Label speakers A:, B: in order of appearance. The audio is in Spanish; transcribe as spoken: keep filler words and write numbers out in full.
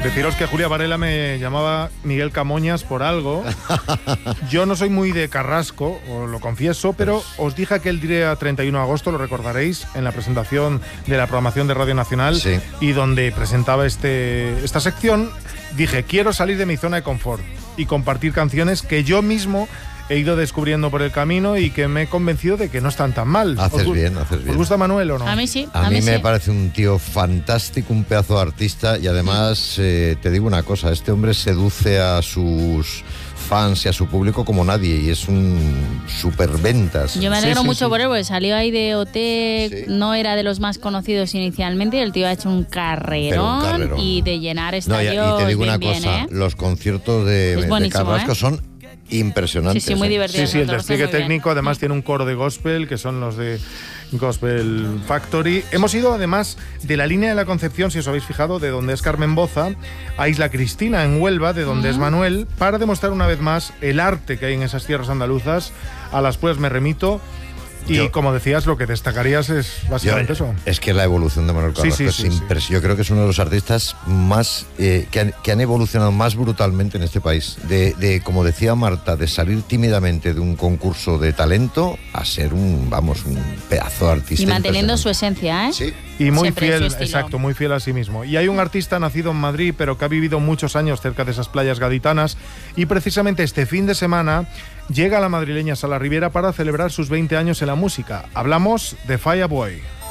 A: Deciros que Julia Varela me llamaba Miguel Camoñas por algo. Yo no soy muy de Carrasco, os lo confieso, pero os dije aquel día treinta y uno de agosto, lo recordaréis, en la presentación de la programación de Radio Nacional,
B: sí.
A: y donde presentaba este, esta sección, dije, quiero salir de mi zona de confort y compartir canciones que yo mismo he ido descubriendo por el camino y que me he convencido de que no están tan mal.
B: Haces bien, haces bien.
A: ¿Os gusta Manuel o no?
C: A mí sí.
B: A,
C: a
B: mí,
C: mí
B: me
C: sí.
B: parece un tío fantástico, un pedazo de artista, y además eh, te digo una cosa, este hombre seduce a sus fans y a su público como nadie, y es un superventas.
C: Yo me alegro
A: Sí, sí,
C: mucho
A: sí.
C: por él, porque salió ahí de O T,
B: Sí.
C: no era de los más conocidos inicialmente, y el tío ha hecho un carrerón,
B: Pero un carrerón.
C: y de llenar
B: No, y,
C: estadios
B: y te digo
C: bien,
B: una
C: bien,
B: cosa,
C: ¿eh?
B: los conciertos de,
C: Es
B: de
C: buenísimo,
B: Carrasco
C: ¿eh?
B: son impresionantes.
C: Sí, sí, muy
B: ¿eh?
C: divertido.
A: Sí, sí, el
C: Lo
A: despliegue
C: hacen muy bien.
A: técnico además tiene un coro de gospel, que son los de Gospel Factory. Hemos ido además de la línea de la Concepción, si os habéis fijado, de donde es Carmen Boza, a Isla Cristina, en Huelva, de donde es Manuel, para demostrar una vez más el arte que hay en esas tierras andaluzas. A las pruebas me remito. Y
B: Yo-
A: como decías, lo que destacarías es
B: Yo-
A: básicamente eso.
B: Es que la evolución de Manuel
A: Sí,
B: Carrasco
A: sí,
B: es
A: sí, sí.
B: impres- Yo creo que es uno de los artistas más eh, que, han, que han evolucionado más brutalmente en este país. De, de, como decía Marta, de salir tímidamente de un concurso de talento a ser un, vamos, un pedazo de artista.
C: Y manteniendo su
B: impresionante.
C: esencia, ¿eh?
B: Sí.
A: Y muy
C: Siempre
A: fiel,
C: su estilo.
A: exacto, muy fiel a sí mismo. Y hay un artista nacido en Madrid, pero que ha vivido muchos años cerca de esas playas gaditanas, y precisamente este fin de semana llega a la madrileña Sala Riviera para celebrar sus veinte años en la música. Hablamos de Fireboy.